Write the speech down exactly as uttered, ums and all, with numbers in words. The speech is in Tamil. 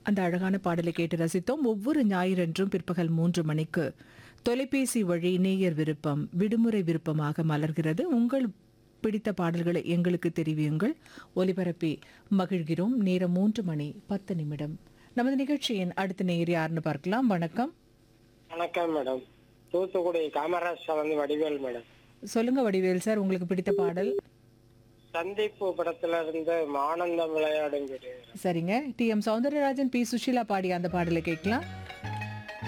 அந்த அழகான பாடலை கேட்டு ரசித்தோம். ஒவ்வொரு ஞாயிறன்றும் பிற்பகல் மூன்று மணிக்கு தொலைபேசி வழி நேயர் விருப்பம் விடுமுறை விருப்பமாக மலர்கிறது. உங்கள் பிடித்த பாடல்களை எங்களுக்கு தெரிவியுங்கள். ஒலிபரப்பி மகிழ்கிறோம். நேரம் மூன்று மணி பத்து நிமிடம். நமது நிகழ்ச்சியின் அடுத்த நேயர் யாருன்னு பார்க்கலாம். வணக்கம். வணக்கம் மேடம். தூத்துக்குடி காமராஜ் வந்து வடிவேல் மேடம். சொல்லுங்க வடிவேல் சார், உங்களுக்கு பிடித்த பாடல். சந்திப்பு படத்துல இருந்து ஆனந்தம் விளையாடும். சரிங்க. D M Soundararajan, B Sushila பாடிய அந்த பாடலை கேட்கலாம்.